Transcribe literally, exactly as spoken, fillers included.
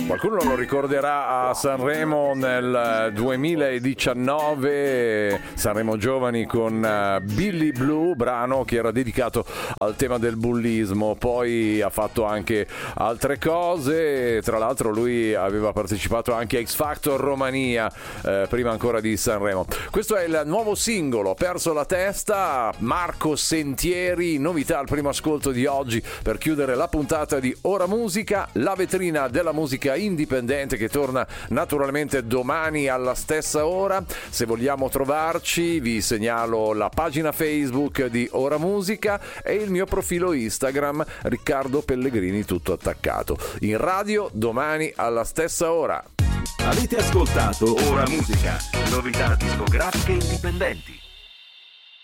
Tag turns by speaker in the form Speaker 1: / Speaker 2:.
Speaker 1: Qualcuno lo ricorderà a Sanremo nel duemiladiciannove, Sanremo Giovani con Billy Blue, brano che era dedicato al tema del bullismo. Poi ha fatto anche altre cose, tra l'altro lui aveva partecipato anche a X Factor Romania, eh, prima ancora di Sanremo. Questo è il nuovo singolo, Perso la testa, Marco Sentieri, novità al primo ascolto di oggi per chiudere la puntata di Ora Musica, la vetrina della musica indipendente che torna naturalmente domani alla stessa ora. Se vogliamo trovarci vi segnalo la pagina Facebook di Ora Musica e il mio profilo Instagram Riccardo Pellegrini tutto attaccato. In radio domani alla stessa ora.
Speaker 2: Avete ascoltato Ora Musica, novità discografiche indipendenti.